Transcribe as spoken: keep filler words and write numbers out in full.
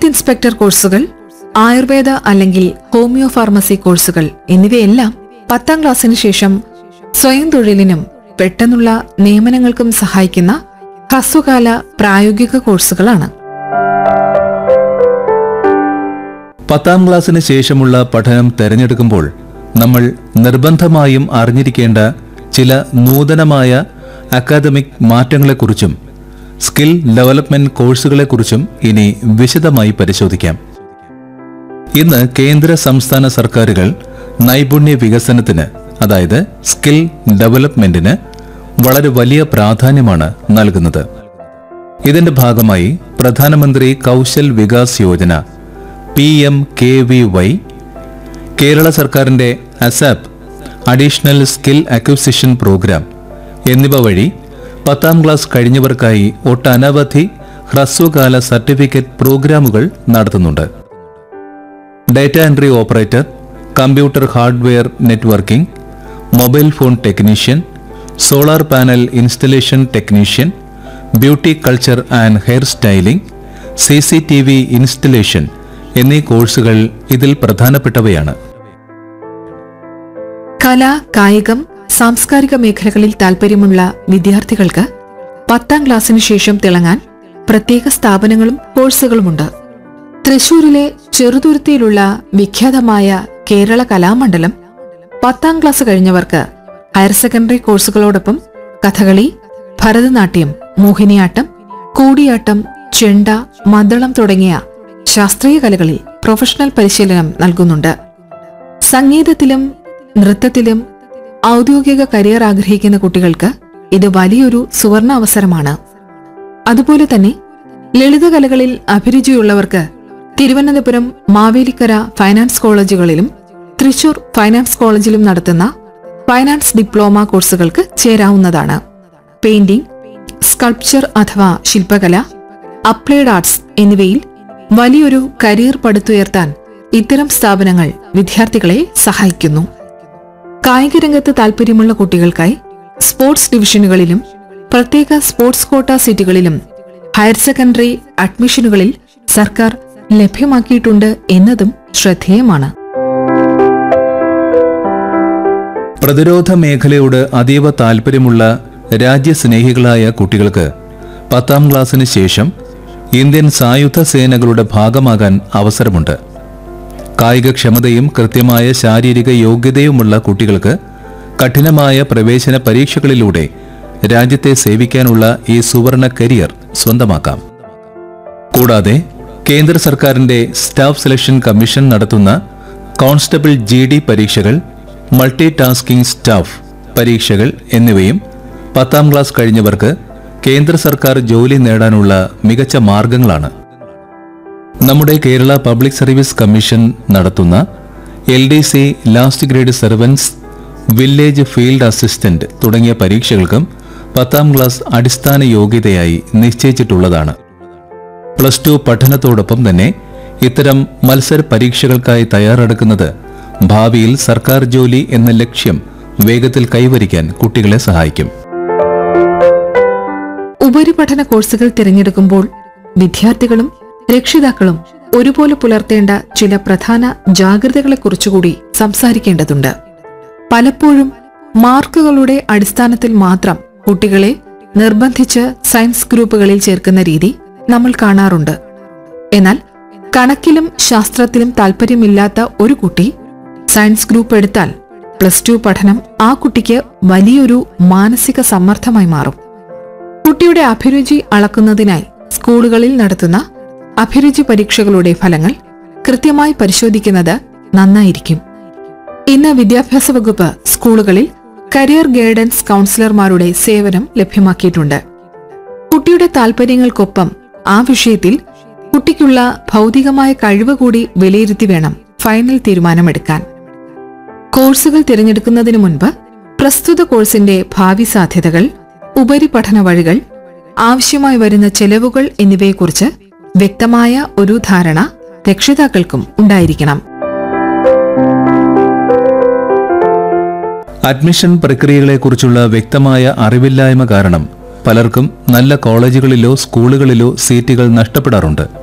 Inspector കോഴ്സുകൾ, ആയുർവേദ അല്ലെങ്കിൽ homeo pharmacy കോഴ്സുകൾ എന്നിവയെല്ലാം പത്താം ക്ലാസ്സിന് ശേഷം സ്വയം തൊഴിലിനും പെട്ടെന്നുള്ള നിയമനങ്ങൾക്കും സഹായിക്കുന്ന ഹ്രസ്വകാല പ്രായോഗിക കോഴ്സുകളാണ്. പത്താം ക്ലാസ്സിന് ശേഷമുള്ള പഠനം തിരഞ്ഞെടുക്കുമ്പോൾ നമ്മൾ നിർബന്ധമായും അറിഞ്ഞിരിക്കേണ്ട ചില നൂതനമായ അക്കാദമിക് മാറ്റങ്ങളെക്കുറിച്ചും സ്കിൽ ഡെവലപ്മെന്റ് കോഴ്സുകളെക്കുറിച്ചും ഇനി വിശദമായി പരിശോധിക്കാം. ഇന്ന് കേന്ദ്ര സംസ്ഥാന സർക്കാരുകൾ നൈപുണ്യ വികസനത്തിന്, അതായത് സ്കിൽ ഡെവലപ്മെന്റിന് വളരെ വലിയ പ്രാധാന്യമാണ് നൽകുന്നത്. ഇതിന്റെ ഭാഗമായി പ്രധാനമന്ത്രി Kaushal Vikas Yojana P M K V Y, Kerala സർക്കാരിന്റെ ASAP additional skill acquisition programme എന്നിവ വഴി പത്താം ക്ലാസ് കഴിഞ്ഞവർക്കായി ഒട്ടനവധി ഹ്രസ്വകാല സർട്ടിഫിക്കറ്റ് പ്രോഗ്രാമുകൾ നടത്തുന്നുണ്ട്. Data entry operator, computer hardware networking, mobile phone technician, solar panel installation technician, beauty culture and hair styling, C C T V installation എന്നീ കോഴ്സുകൾ ഇതിൽ പ്രധാനപ്പെട്ടവയാണ്. കല, കായികം, സാംസ്കാരിക മേഖലകളിൽ താൽപര്യമുള്ള വിദ്യാർത്ഥികൾക്ക് പത്താം ക്ലാസ്സിന് ശേഷം തിളങ്ങാൻ പ്രത്യേക സ്ഥാപനങ്ങളും കോഴ്സുകളുമുണ്ട്. തൃശൂരിലെ ചെറുതുരുത്തിയിലുള്ള വിഖ്യാതമായ കേരള കലാമണ്ഡലം പത്താം class കഴിഞ്ഞവർക്ക് higher secondary കോഴ്സുകളോടൊപ്പം Kathakali, Bharatanatyam, Mohiniyattam, Koodiyattam, ചെണ്ട, മദ്ദളം തുടങ്ങിയ ശാസ്ത്രീയ കലകളിൽ പ്രൊഫഷണൽ പരിശീലനം നൽകുന്നുണ്ട്. സംഗീതത്തിലും നൃത്തത്തിലും ഔദ്യോഗിക കരിയർ ആഗ്രഹിക്കുന്ന കുട്ടികൾക്ക് ഇത് വലിയൊരു സുവർണ അവസരമാണ്. അതുപോലെ തന്നെ ലളിതകലകളിൽ അഭിരുചിയുള്ളവർക്ക് തിരുവനന്തപുരം മാവേലിക്കര ഫൈനാൻസ് കോളേജുകളിലും തൃശൂർ ഫൈനാൻസ് കോളേജിലും നടത്തുന്ന ഫൈനാൻസ് ഡിപ്ലോമ കോഴ്സുകൾക്ക് ചേരാവുന്നതാണ്. പെയിന്റിംഗ്, സ്കൾപ്ചർ അഥവാ ശില്പകല, അപ്ലൈഡ് ആർട്സ് എന്നിവയിൽ വലിയൊരു കരിയർ പടുത്തുയർത്താൻ ഇത്തരം സ്ഥാപനങ്ങൾ വിദ്യാർത്ഥികളെ സഹായിക്കുന്നു. കായിക രംഗത്ത് താൽപര്യമുള്ള കുട്ടികൾക്കായി സ്പോർട്സ് ഡിവിഷനുകളിലും പ്രത്യേക സ്പോർട്സ് കോട്ട സീറ്റുകളിലും ഹയർ സെക്കൻഡറി അഡ്മിഷനുകളിൽ സർക്കാർ ലഭ്യമാക്കിയിട്ടുണ്ട് എന്നതും ശ്രദ്ധേയമാണ്. പ്രതിരോധ മേഖലയോട് അതീവ താൽപര്യമുള്ള രാജ്യസ്നേഹികളായ കുട്ടികൾക്ക് പത്താം ക്ലാസ്സിന് ശേഷം ഇന്ത്യൻ സായുധ സേനകളുടെ ഭാഗമാകാൻ അവസരമുണ്ട്. കായികക്ഷമതയും കൃത്യമായ ശാരീരിക യോഗ്യതയുമുള്ള കുട്ടികൾക്ക് കഠിനമായ പ്രവേശന പരീക്ഷകളിലൂടെ രാജ്യത്തെ സേവിക്കാനുള്ള ഈ സുവർണ കരിയർ സ്വന്തമാക്കാം. കൂടാതെ കേന്ദ്ര സർക്കാരിന്റെ സ്റ്റാഫ് സെലക്ഷൻ കമ്മീഷൻ നടത്തുന്ന കോൺസ്റ്റബിൾ ജി ഡി പരീക്ഷകൾ, മൾട്ടി ടാസ്കിംഗ് സ്റ്റാഫ് പരീക്ഷകൾ എന്നിവയും പത്താം ക്ലാസ് കഴിഞ്ഞവർക്ക് കേന്ദ്ര സർക്കാർ ജോലി നേടാനുള്ള മികച്ച മാർഗങ്ങളാണ്. നമ്മുടെ കേരള പബ്ലിക് സർവീസ് കമ്മീഷൻ നടത്തുന്ന L D C last grade servants, village field assistant തുടങ്ങിയ പരീക്ഷകൾക്കും പത്താം ക്ലാസ് അടിസ്ഥാന യോഗ്യതയായി നിശ്ചയിച്ചിട്ടുള്ളതാണ്. പ്ലസ് ടു പഠനത്തോടൊപ്പം തന്നെ ഇത്തരം മത്സര പരീക്ഷകൾക്കായി തയ്യാറെടുക്കുന്നത് ഭാവിയിൽ സർക്കാർ ജോലി എന്ന ലക്ഷ്യം വേഗത്തിൽ കൈവരിക്കാൻ കുട്ടികളെ സഹായിക്കും. ഉപരിപഠന കോഴ്സുകൾ തിരഞ്ഞെടുക്കുമ്പോൾ വിദ്യാർത്ഥികളും രക്ഷിതാക്കളും ഒരുപോലെ പുലർത്തേണ്ട ചില പ്രധാന ജാഗ്രതകളെക്കുറിച്ചുകൂടി സംസാരിക്കേണ്ടതുണ്ട്. പലപ്പോഴും മാർക്കുകളുടെ അടിസ്ഥാനത്തിൽ മാത്രം കുട്ടികളെ നിർബന്ധിച്ച് സയൻസ് ഗ്രൂപ്പുകളിൽ ചേർക്കുന്ന രീതി നമ്മൾ കാണാറുണ്ട്. എന്നാൽ കണക്കിലും ശാസ്ത്രത്തിലും താൽപ്പര്യമില്ലാത്ത ഒരു കുട്ടി സയൻസ് ഗ്രൂപ്പ് എടുത്താൽ പ്ലസ് ടു പഠനം ആ കുട്ടിക്ക് വലിയൊരു മാനസിക സമ്മർദ്ദമായി മാറും. കുട്ടിയുടെ അഭിരുചി അളക്കുന്നതിനായി സ്കൂളുകളിൽ നടത്തുന്ന അഭിരുചി പരീക്ഷകളുടെ ഫലങ്ങൾ കൃത്യമായി പരിശോധിക്കുന്നത് നന്നായിരിക്കും. ഇന്ന് വിദ്യാഭ്യാസ വകുപ്പ് സ്കൂളുകളിൽ കരിയർ ഗൈഡൻസ് കൗൺസിലർമാരുടെ സേവനം ലഭ്യമാക്കിയിട്ടുണ്ട്. കുട്ടിയുടെ താൽപര്യങ്ങൾക്കൊപ്പം ആ വിഷയത്തിൽ കുട്ടിക്കുള്ള ഭൗതികമായ കഴിവ് കൂടി വിലയിരുത്തി വേണം ഫൈനൽ തീരുമാനമെടുക്കാൻ. കോഴ്സുകൾ തിരഞ്ഞെടുക്കുന്നതിന് മുൻപ് പ്രസ്തുത കോഴ്സിന്റെ ഭാവി സാധ്യതകൾ, ഉപരിപഠന വഴികൾ, ആവശ്യമായി വരുന്ന ചെലവുകൾ എന്നിവയെക്കുറിച്ച് വ്യക്തമായ ഒരു ധാരണ രക്ഷിതാക്കൾക്കും ഉണ്ടായിരിക്കണം. അഡ്മിഷൻ പ്രക്രിയകളെക്കുറിച്ചുള്ള വ്യക്തമായ അറിവില്ലായ്മ കാരണം പലർക്കും നല്ല കോളേജുകളിലോ സ്കൂളുകളിലോ സീറ്റുകൾ നഷ്ടപ്പെടാറുണ്ട്.